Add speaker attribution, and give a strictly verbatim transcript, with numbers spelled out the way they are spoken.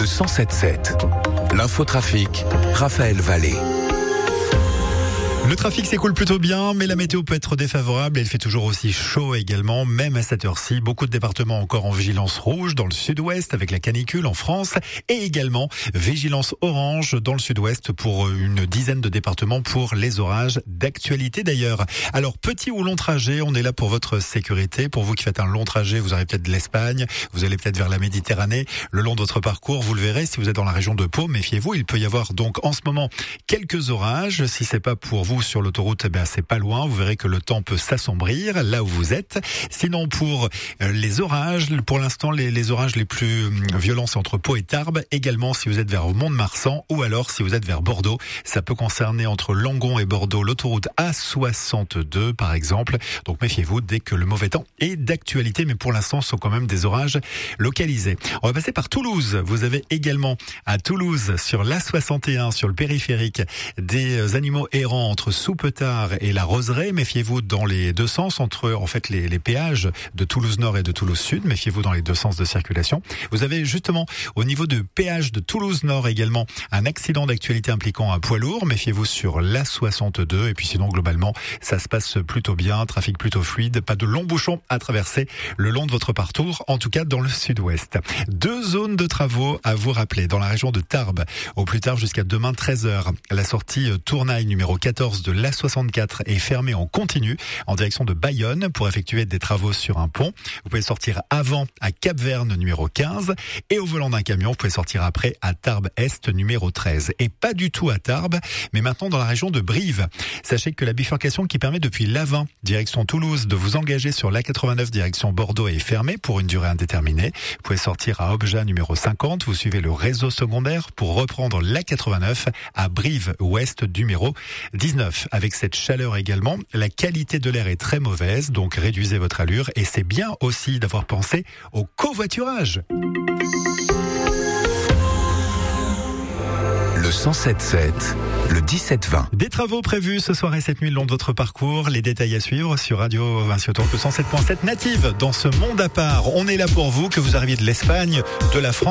Speaker 1: le cent sept sept. L'infotrafic, Raphaël Vallée.
Speaker 2: Le trafic s'écoule plutôt bien, mais la météo peut être défavorable et il fait toujours aussi chaud également, même à cette heure-ci. Beaucoup de départements encore en vigilance rouge dans le sud-ouest avec la canicule en France et également vigilance orange dans le sud-ouest pour une dizaine de départements pour les orages d'actualité d'ailleurs. Alors, petit ou long trajet, on est là pour votre sécurité. Pour vous qui faites un long trajet, vous aurez peut-être de l'Espagne, vous allez peut-être vers la Méditerranée. Le long de votre parcours, vous le verrez, si vous êtes dans la région de Pau, méfiez-vous, il peut y avoir donc en ce moment quelques orages. Si c'est pas pour vous sur l'autoroute, eh bien c'est pas loin. Vous verrez que le temps peut s'assombrir là où vous êtes. Sinon, pour les orages, pour l'instant, les, les orages les plus violents c'est entre Pau et Tarbes. Également, si vous êtes vers Mont-de-Marsan ou alors si vous êtes vers Bordeaux, ça peut concerner entre Langon et Bordeaux l'autoroute A soixante-deux par exemple. Donc méfiez-vous dès que le mauvais temps est d'actualité, mais pour l'instant, ce sont quand même des orages localisés. On va passer par Toulouse. Vous avez également à Toulouse sur l'A soixante et un, sur le périphérique, des animaux errants entre Soupetard et la Roseraie. Méfiez-vous dans les deux sens entre en fait les, les péages de Toulouse Nord et de Toulouse Sud. Méfiez-vous dans les deux sens de circulation. Vous avez justement au niveau de péage de Toulouse Nord également un accident d'actualité impliquant un poids lourd. Méfiez-vous sur l'A soixante-deux et puis sinon globalement ça se passe plutôt bien, trafic plutôt fluide, pas de longs bouchons à traverser le long de votre parcours, en tout cas dans le sud-ouest. Deux zones de travaux à vous rappeler dans la région de Tarbes, au plus tard jusqu'à demain treize heures. La sortie Tournaille numéro quatorze de l'A soixante-quatre est fermée en continu en direction de Bayonne pour effectuer des travaux sur un pont. Vous pouvez sortir avant à Cap-Verne numéro quinze et au volant d'un camion, vous pouvez sortir après à Tarbes-Est numéro treize. Et pas du tout à Tarbes, mais maintenant dans la région de Brive. Sachez que la bifurcation qui permet depuis l'Avin, direction Toulouse, de vous engager sur l'A quatre-vingt-neuf direction Bordeaux est fermée pour une durée indéterminée. Vous pouvez sortir à Objat numéro cinquante, vous suivez le réseau secondaire pour reprendre l'A quatre-vingt-neuf à Brive-Ouest numéro dix-neuf. Avec cette chaleur également, la qualité de l'air est très mauvaise, donc réduisez votre allure et c'est bien aussi d'avoir pensé au covoiturage.
Speaker 1: Le cent sept sept, le dix-sept vingt.
Speaker 2: Des travaux prévus ce soir et cette nuit le long de votre parcours. Les détails à suivre sur Radio Vinci Autoroute le cent sept point sept native dans ce monde à part. On est là pour vous, que vous arriviez de l'Espagne, de la France.